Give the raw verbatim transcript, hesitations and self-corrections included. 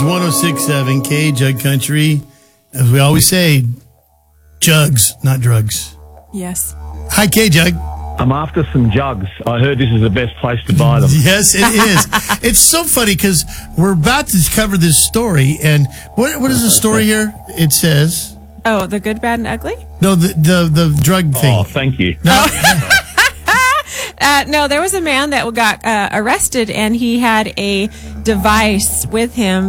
one oh six point seven K Jug Country. As we always say, jugs, not drugs. Yes. Hi, K Jug. I'm after some jugs. I heard this is the best place to buy them. Yes, it is. It's so funny because we're about to cover this story, and what what is the story here? It says, Oh, the good, bad, and ugly? no, the the, the drug thing. Oh, thank you. No, Uh, no, there was a man that got uh, arrested, and he had a device with him